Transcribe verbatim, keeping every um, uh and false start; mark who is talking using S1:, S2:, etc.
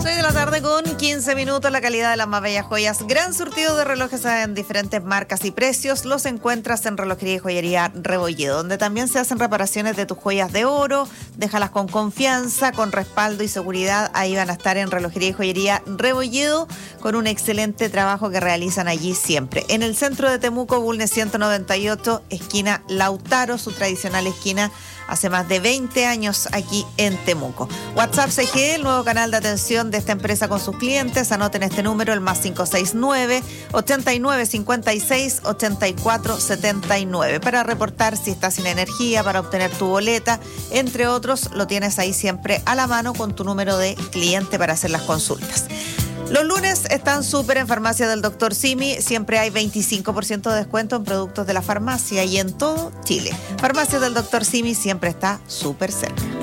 S1: seis de la tarde con quince minutos, la calidad de las más bellas joyas. Gran surtido de relojes en diferentes marcas y precios. Los encuentras en Relojería y Joyería Rebolledo, donde también se hacen reparaciones de tus joyas de oro. Déjalas con confianza, con respaldo y seguridad. Ahí van a estar en Relojería y Joyería Rebolledo con un excelente trabajo que realizan allí siempre. En el centro de Temuco, Bulnes ciento noventa y ocho, esquina Lautaro, su tradicional esquina hace más de veinte años aquí en Temuco. WhatsApp C G, el nuevo canal de atención de esta empresa con sus clientes. Anoten este número, el más cinco seis nueve, ochenta y nueve, cincuenta y seis, ochenta y cuatro, setenta y nueve, para reportar si estás sin energía, para obtener tu boleta, entre otros. Lo tienes ahí siempre a la mano con tu número de cliente para hacer las consultas. Los lunes están súper en Farmacia del doctor Simi. Siempre hay veinticinco por ciento de descuento en productos de la farmacia y en todo Chile. Farmacia del doctor Simi siempre está súper cerca.